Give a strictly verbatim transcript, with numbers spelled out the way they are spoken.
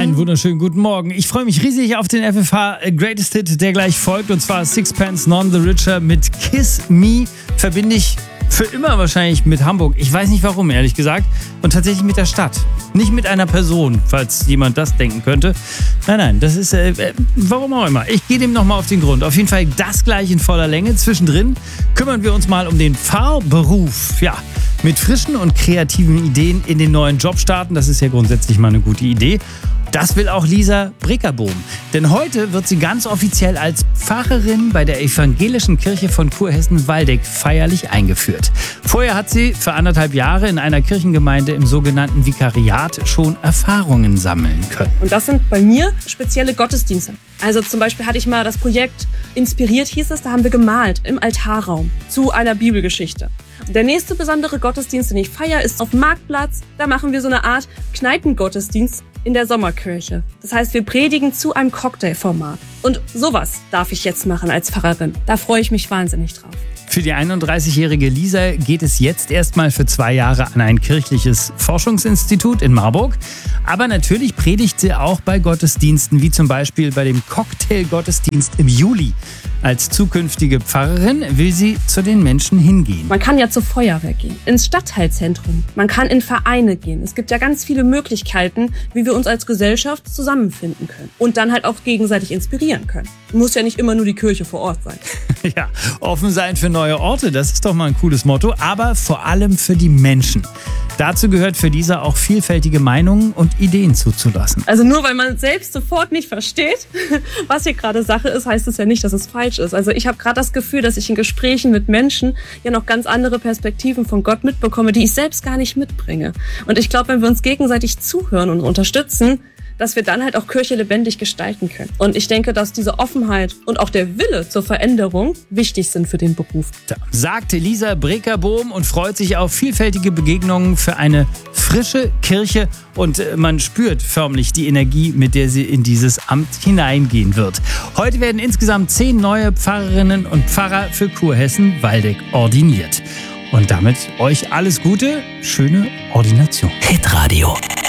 Einen wunderschönen guten Morgen. Ich freue mich riesig auf den F F H Greatest Hit, der gleich folgt. Und zwar Sixpence None the Richer mit Kiss Me. Verbinde ich für immer wahrscheinlich mit Hamburg. Ich weiß nicht warum, ehrlich gesagt. Und tatsächlich mit der Stadt. Nicht mit einer Person, falls jemand das denken könnte. Nein, nein, das ist, äh, warum auch immer. Ich gehe dem nochmal auf den Grund. Auf jeden Fall das gleich in voller Länge. Zwischendrin kümmern wir uns mal um den Pfarrberuf. Ja, mit frischen und kreativen Ideen in den neuen Job starten. Das ist ja grundsätzlich mal eine gute Idee. Das will auch Lisa Breckerbohm. Denn heute wird sie ganz offiziell als Pfarrerin bei der Evangelischen Kirche von Kurhessen-Waldeck feierlich eingeführt. Vorher hat sie für anderthalb Jahre in einer Kirchengemeinde im sogenannten Vikariat schon Erfahrungen sammeln können. Und das sind bei mir spezielle Gottesdienste. Also zum Beispiel hatte ich mal das Projekt Inspiriert, hieß es, da haben wir gemalt im Altarraum zu einer Bibelgeschichte. Der nächste besondere Gottesdienst, den ich feiere, ist auf dem Marktplatz. Da machen wir so eine Art Kneipengottesdienst in der Sommerkirche. Das heißt, wir predigen zu einem Cocktailformat. Und sowas darf ich jetzt machen als Pfarrerin. Da freue ich mich wahnsinnig drauf. Für die einunddreißigjährige Lisa geht es jetzt erstmal für zwei Jahre an ein kirchliches Forschungsinstitut in Marburg. Aber natürlich predigt sie auch bei Gottesdiensten, wie zum Beispiel bei dem Cocktail-Gottesdienst im Juli. Als zukünftige Pfarrerin will sie zu den Menschen hingehen. Man kann ja zur Feuerwehr gehen, ins Stadtteilzentrum, man kann in Vereine gehen. Es gibt ja ganz viele Möglichkeiten, wie wir uns als Gesellschaft zusammenfinden können und dann halt auch gegenseitig inspirieren können. Muss ja nicht immer nur die Kirche vor Ort sein. Ja, offen sein für neue Orte, das ist doch mal ein cooles Motto, aber vor allem für die Menschen. Dazu gehört für Lisa auch vielfältige Meinungen und Ideen zuzulassen. Also nur weil man selbst sofort nicht versteht, was hier gerade Sache ist, heißt es ja nicht, dass es falsch ist. Also ich habe gerade das Gefühl, dass ich in Gesprächen mit Menschen ja noch ganz andere Perspektiven von Gott mitbekomme, die ich selbst gar nicht mitbringe. Und ich glaube, wenn wir uns gegenseitig zuhören und unterstützen, dass wir dann halt auch Kirche lebendig gestalten können. Und ich denke, dass diese Offenheit und auch der Wille zur Veränderung wichtig sind für den Beruf. Da sagte Lisa Breckerbohm und freut sich auf vielfältige Begegnungen für eine frische Kirche. Und man spürt förmlich die Energie, mit der sie in dieses Amt hineingehen wird. Heute werden insgesamt zehn neue Pfarrerinnen und Pfarrer für Kurhessen-Waldeck ordiniert. Und damit euch alles Gute, schöne Ordination. Hitradio